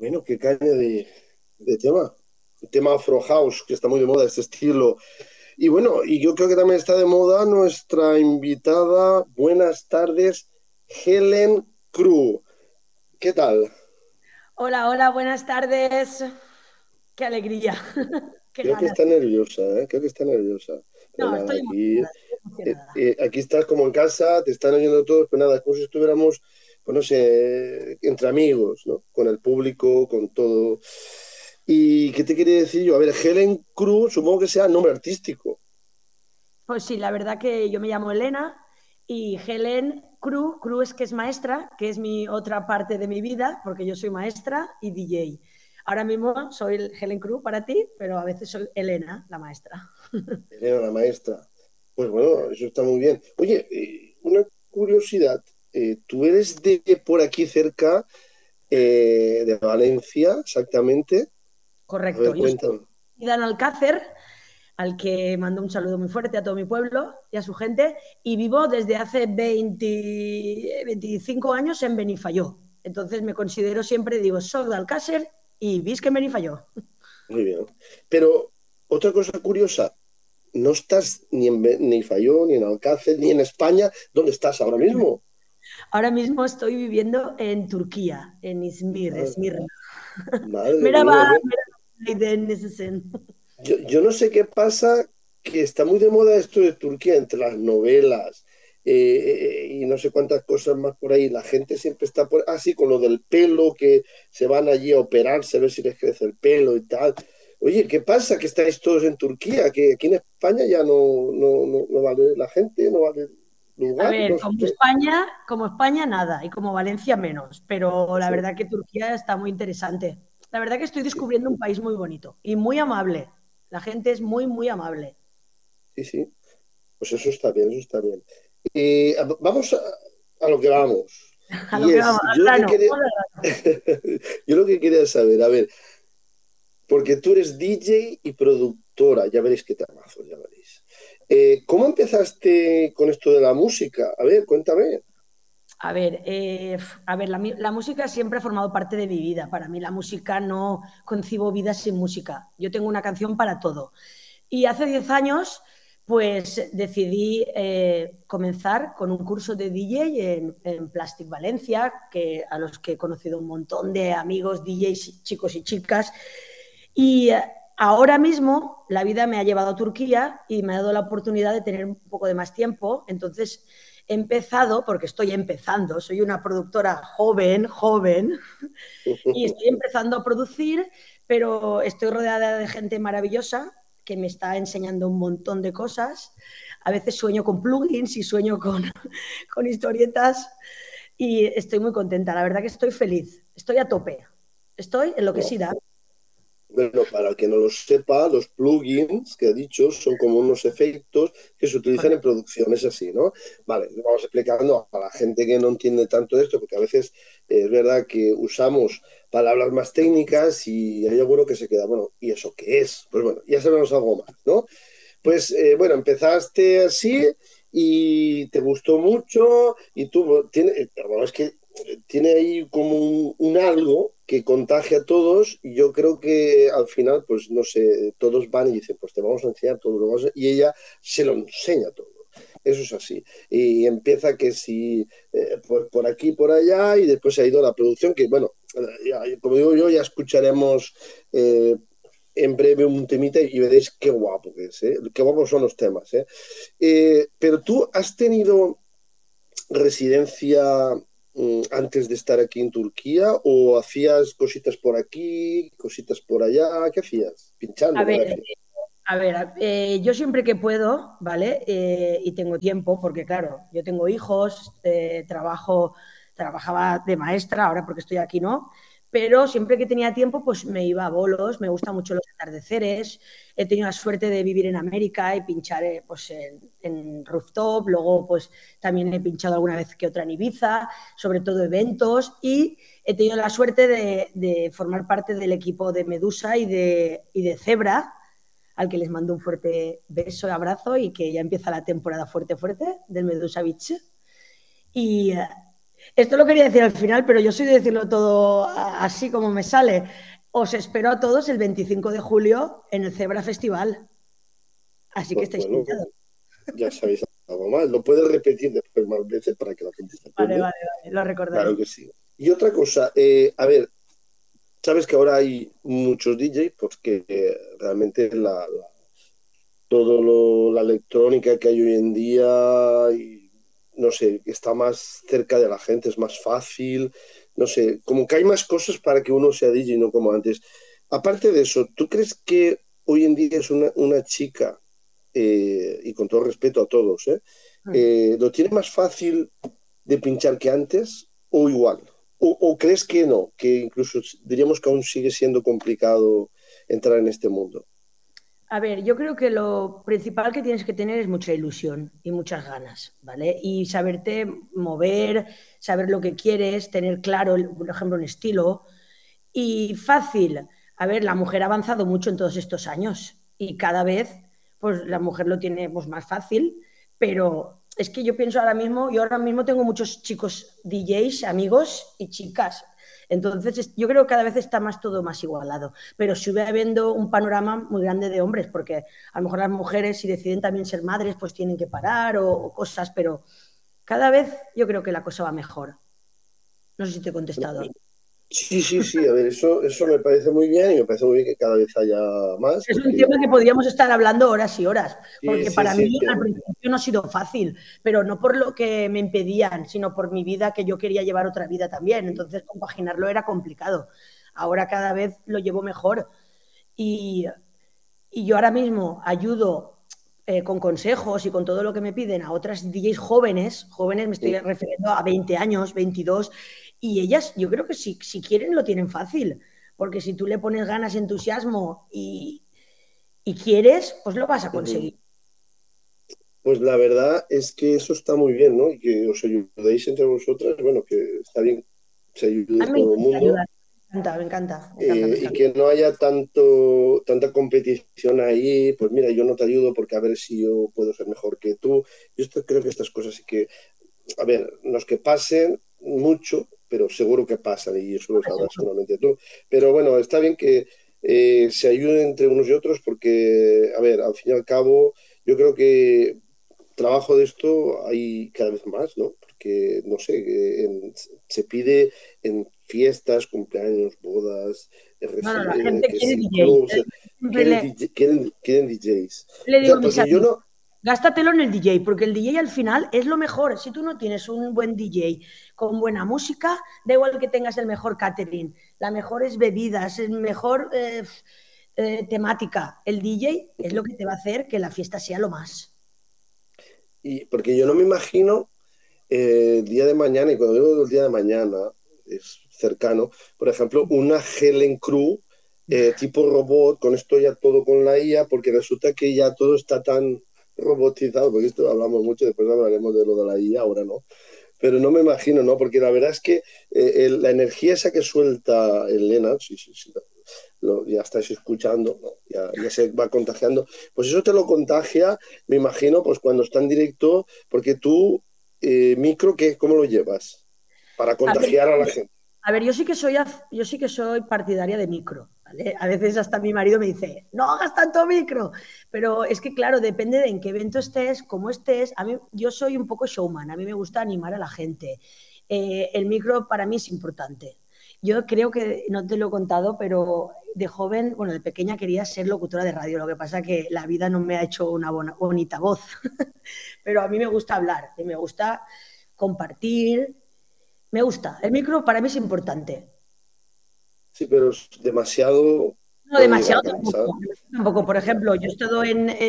Bueno, qué caña de tema. El tema Afro House, que está muy de moda, este estilo. Y bueno, y yo creo que también está de moda nuestra invitada. Buenas tardes, Helen Cruz. ¿Qué tal? Hola, hola, buenas tardes. Qué alegría, qué Creo que ganas. está nerviosa, ¿eh? Creo que está nerviosa. Pero No, nada, estoy aquí, emocionada, estoy emocionada. aquí estás como en casa, te están oyendo todos, pero nada, es como si estuviéramos, pues no sé, entre amigos, ¿no? Con el público, con todo. ¿Y qué te quería decir yo? A ver, Helen Cruz, supongo que sea nombre artístico. Pues sí, la verdad que yo me llamo Elena y Helen Cruz es que es maestra, que es mi otra parte de mi vida, porque yo soy maestra y DJ. Ahora mismo soy Helen Cruz para ti, pero a veces soy Elena, la maestra. Elena, la maestra. Pues bueno, eso está muy bien. Oye, una curiosidad. ¿Tú eres de por aquí cerca, de Valencia, exactamente? A Correcto, ver, yo soy cuéntame. Dan Alcácer, al que mando un saludo muy fuerte a todo mi pueblo y a su gente, y vivo desde hace 25 años en Benifayó. Entonces me considero siempre, digo, soy de Alcácer y visca en Benifayó. Muy bien. Pero otra cosa curiosa, no estás ni Falló, ni en Alcácer, ni en España. ¿Dónde estás ahora mismo? Ahora mismo estoy viviendo en Turquía, en İzmir, Madre, Esmirna. madre mía. Merhaba, Bueno, merhaba, nasılsın? yo no sé qué pasa, que está muy de moda esto de Turquía, entre las novelas y no sé cuántas cosas más por ahí. La gente siempre está así con lo del pelo, que se van allí a operarse, a ver si les crece el pelo y tal. Oye, ¿qué pasa que estáis todos en Turquía? Que aquí en España ya no vale la gente, no vale A lugar, ver, no sé. Como España nada y como Valencia menos, pero la Eso, verdad que Turquía está muy interesante. La verdad que estoy sí, descubriendo un país muy bonito y muy amable. La gente es muy, muy amable. sí, sí. Pues eso está bien, eso está bien. Vamos a lo que vamos. A Y lo que vamos, es, al yo lo que grano. quería, yo lo que quería saber, a ver, porque tú eres DJ y productora, ya veréis qué temazos, ya veréis. ¿Cómo empezaste con esto de la música? A ver, cuéntame. La música siempre ha formado parte de mi vida. Para mí la música no concibo vida sin música. Yo tengo una canción para todo. Y hace 10 años, pues decidí comenzar con un curso de DJ en Plastic Valencia, a los que he conocido un montón de amigos, DJs, chicos y chicas. Y ahora mismo la vida me ha llevado a Turquía y me ha dado la oportunidad de tener un poco de más tiempo. Entonces he empezado, porque estoy empezando, soy una productora joven, joven, y estoy empezando a producir, pero estoy rodeada de gente maravillosa que me está enseñando un montón de cosas. A veces sueño con plugins y sueño con historietas y estoy muy contenta. La verdad que estoy feliz, estoy a tope, estoy No. enloquecida. Bueno, para el que no lo sepa, los plugins que he dicho son como unos efectos que se utilizan en Correcto. producciones así, ¿no? Vale, vamos explicando a la gente que no entiende tanto esto, porque a veces es verdad que usamos palabras más técnicas y hay alguno que se queda, bueno, ¿y eso qué es? Pues bueno, ya sabemos algo más, ¿no? Pues bueno, empezaste así y te gustó mucho y tú, bueno, es que tiene ahí como un algo que contagia a todos y yo creo que al final, pues no sé, todos van y dicen, pues te vamos a enseñar todo, y ella se lo enseña todo. Eso es así. Y empieza que si, pues por aquí, por allá, y después se ha ido a la producción, que bueno, como digo yo, ya escucharemos en breve un temita y veréis qué guapo que es, ¿eh? Qué guapos son los temas, ¿eh? Pero tú has tenido residencia antes de estar aquí en Turquía o hacías cositas por aquí, cositas por allá, ¿qué hacías? Pinchando, A me ver, refiero. yo siempre que puedo, ¿vale? Y tengo tiempo, porque claro, yo tengo hijos, trabajaba de maestra, ahora porque estoy aquí no, pero siempre que tenía tiempo, pues me iba a bolos, me gustan mucho los atardeceres, he tenido la suerte de vivir en América y pinchar pues, en rooftop, luego pues también he pinchado alguna vez que otra en Ibiza, sobre todo eventos, y he tenido la suerte de formar parte del equipo de Medusa y de Zebra, al que les mando un fuerte beso y abrazo y que ya empieza la temporada fuerte, fuerte del Medusa Beach. Y, Esto lo quería decir al final, pero yo soy de decirlo todo así como me sale. Os espero a todos el 25 de julio en el Zebra Festival. Así que Pues estáis bueno, invitados. ya sabéis algo más. Lo puedes repetir después más veces para que la gente se Vale, acuerde. vale, vale, lo Claro recordaré. que sí. Y otra cosa, a ver, sabes que ahora hay muchos DJs porque realmente la electrónica que hay hoy en día, y, no sé, está más cerca de la gente, es más fácil, no sé, como que hay más cosas para que uno sea DJ, no como antes. Aparte de eso, ¿tú crees que hoy en día es una chica, y con todo respeto a todos, lo tiene más fácil de pinchar que antes o igual? O crees que no, que incluso diríamos que aún sigue siendo complicado entrar en este mundo? A ver, yo creo que lo principal que tienes que tener es mucha ilusión y muchas ganas, ¿vale? Y saberte mover, saber lo que quieres, tener claro, por ejemplo, un estilo. Y fácil. A ver, la mujer ha avanzado mucho en todos estos años y cada vez, pues la mujer lo tiene pues, más fácil, pero es que yo ahora mismo tengo muchos chicos DJs, amigos y chicas. Entonces, yo creo que cada vez está más todo más igualado, pero sigue habiendo un panorama muy grande de hombres, porque a lo mejor las mujeres, si deciden también ser madres, pues tienen que parar o cosas, pero cada vez yo creo que la cosa va mejor. No sé si te he contestado. Sí, sí, sí, a ver, eso me parece muy bien y me parece muy bien que cada vez haya más, Es un porque tema que podríamos estar hablando horas y horas, sí, porque sí, para sí, mí al principio no ha sido fácil, pero no por lo que me impedían, sino por mi vida, que yo quería llevar otra vida también. Entonces, compaginarlo era complicado. Ahora cada vez lo llevo mejor. Y, y yo ahora mismo ayudo con consejos y con todo lo que me piden a otras DJs jóvenes me estoy refiriendo a 20 años, 22, y ellas yo creo que si quieren lo tienen fácil, porque si tú le pones ganas, entusiasmo y quieres, pues lo vas a conseguir. pues la verdad es que eso está muy bien, ¿no? Y que os ayudéis entre vosotras, bueno, que está bien, se A ayude mí me todo el encanta mundo, ayudar, me encanta, me encanta, me encanta, me y encanta. que no haya tanta competición ahí, pues mira, yo no te ayudo porque a ver si yo puedo ser mejor que tú. Creo que estas cosas sí que, a ver, no es que pasen mucho, pero seguro que pasan y eso lo sabrás seguramente tú. Pero bueno, está bien que se ayuden entre unos y otros porque, a ver, al fin y al cabo, yo creo que trabajo de esto hay cada vez más, ¿no? Porque, no sé, se pide en fiestas, cumpleaños, bodas, No, no, la gente que quiere si DJ. clubs, Siempre quieren DJs. le O digo a sea, mis porque yo amigos, no, gástatelo en el DJ, porque el DJ al final es lo mejor. Si tú no tienes un buen DJ con buena música, da igual que tengas el mejor catering, las mejores bebidas, el mejor temática. El DJ es lo que te va a hacer que la fiesta sea lo más. porque yo no me imagino el día de mañana, y cuando digo el día de mañana, es cercano, por ejemplo, una Helen Crew tipo robot, con esto ya todo con la IA, porque resulta que ya todo está tan robotizado, porque esto hablamos mucho, después hablaremos de lo de la IA, ahora no, pero no me imagino, ¿no? Porque la verdad es que la energía esa que suelta Elena, sí, sí, sí, ya estáis escuchando, ¿no? Ya se va contagiando, pues eso te lo contagia, me imagino, pues cuando está en directo, porque tú, micro, ¿qué? ¿Cómo lo llevas? Para A ver, contagiar a la gente. A ver, yo sí que soy partidaria de micro, ¿vale? A veces hasta mi marido me dice, no hagas tanto micro, pero es que claro, depende de en qué evento estés, cómo estés. A mí, yo soy un poco showman, a mí me gusta animar a la gente. El micro para mí es importante. Yo creo que, no te lo he contado, pero de joven, bueno, de pequeña quería ser locutora de radio, lo que pasa que la vida no me ha hecho una bonita voz, pero a mí me gusta hablar y me gusta compartir, me gusta. El micro para mí es importante. Sí, pero es demasiado No puede llegar demasiado a cansar. tampoco. Tampoco. Por ejemplo, yo he estado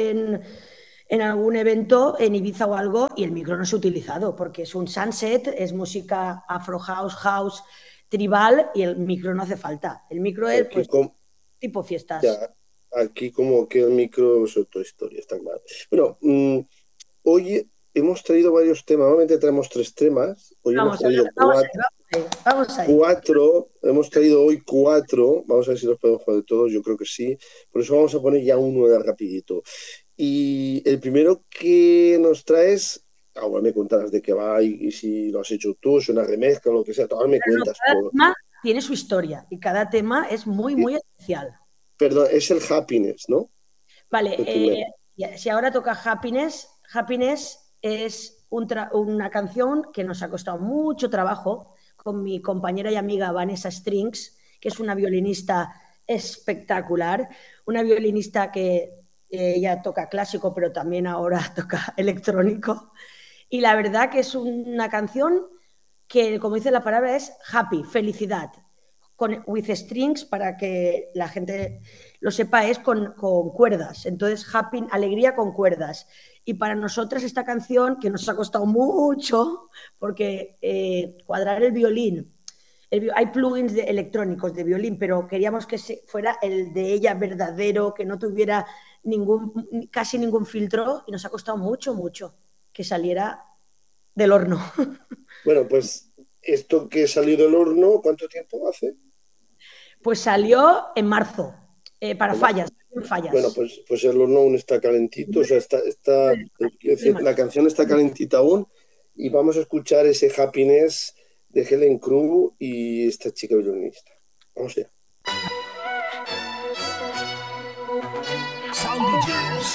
en algún evento en Ibiza o algo y el micro no se ha utilizado porque es un sunset, es música afro house, house, tribal y el micro no hace falta. El micro es Aquí, pues tipo fiestas. ya, aquí como que el micro es otra historia, está claro. Bueno, hoy hemos traído varios temas, normalmente traemos tres temas, hoy hemos Vamos a ver, traído vamos a ir, vamos a ir, vamos a ir. hemos traído hoy cuatro, vamos a ver si los podemos poner todos, yo creo que sí, por eso vamos a poner ya uno de rapidito. Y el primero que nos traes, Ahora me contarás de qué va y si lo has hecho tú, es una remezcla o lo que sea. Ahora me Pero no, cuentas cada todo. tema tiene su historia y cada tema es muy, Y- muy especial. Perdón, es el Happiness, ¿no? Vale, El primero. si ahora toca Happiness, Happiness es una canción que nos ha costado mucho trabajo con mi compañera y amiga Vanessa Strings, que es una violinista espectacular, una violinista que ella toca clásico, pero también ahora toca electrónico. Y la verdad que es una canción que, como dice la palabra, es happy, felicidad. Con, with strings, para que la gente lo sepa, es con cuerdas. Entonces, happy, alegría con cuerdas. Y para nosotras esta canción, que nos ha costado mucho, porque cuadrar el violín, hay plugins electrónicos de violín, pero queríamos que fuera el de ella verdadero, que no tuviera casi ningún filtro, y nos ha costado mucho, mucho que saliera del horno. Bueno, pues esto que salió del horno, ¿cuánto tiempo hace? Pues salió en marzo, para En marzo. fallas, en Bueno, fallas. pues el horno aún está calentito, o sea, quiero decir, la canción está calentita aún y vamos a escuchar ese Happiness de Helen Cruz y esta chica violinista. Vamos allá. Sound DJs.